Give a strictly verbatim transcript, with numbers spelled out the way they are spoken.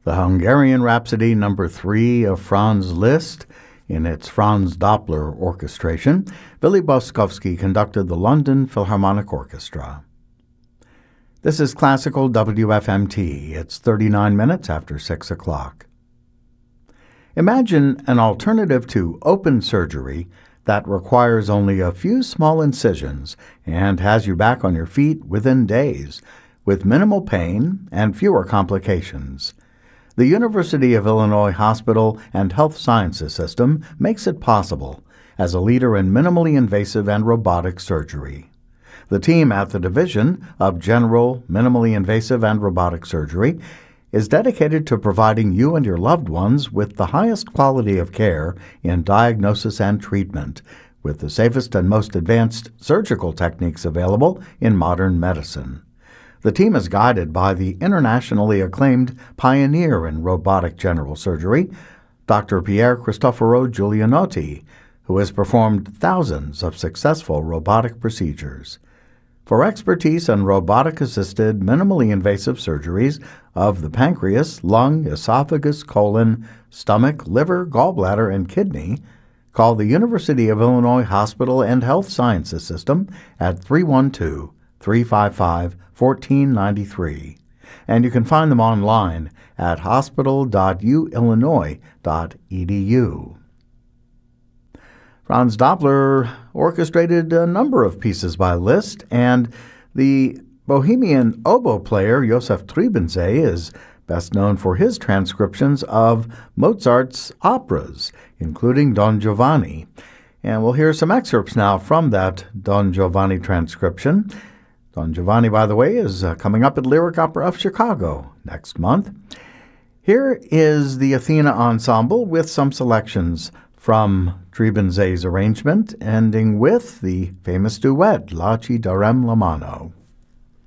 The Hungarian Rhapsody number three of Franz Liszt in its Franz Doppler orchestration. Willy Boskovsky conducted the London Philharmonic Orchestra. This is Classical W F M T. It's thirty-nine minutes after six o'clock. Imagine an alternative to open surgery that requires only a few small incisions and has you back on your feet within days, with minimal pain and fewer complications. The University of Illinois Hospital and Health Sciences System makes it possible as a leader in minimally invasive and robotic surgery. The team at the Division of General, Minimally Invasive and Robotic Surgery is dedicated to providing you and your loved ones with the highest quality of care in diagnosis and treatment, with the safest and most advanced surgical techniques available in modern medicine. The team is guided by the internationally acclaimed pioneer in robotic general surgery, Doctor Pier Cristoforo Giulianotti, who has performed thousands of successful robotic procedures. For expertise in robotic-assisted, minimally invasive surgeries of the pancreas, lung, esophagus, colon, stomach, liver, gallbladder, and kidney, call the University of Illinois Hospital and Health Sciences System at three one two, three five five, one four nine three. And you can find them online at hospital dot u illinois dot e d u. Franz Doppler orchestrated a number of pieces by Liszt, and the Bohemian oboe player Josef Trebensee is best known for his transcriptions of Mozart's operas, including Don Giovanni. And we'll hear some excerpts now from that Don Giovanni transcription. Don Giovanni, by the way, is uh, coming up at Lyric Opera of Chicago next month. Here is the Athena Ensemble with some selections from Trebensee's arrangement, ending with the famous duet, La Ci darem la mano.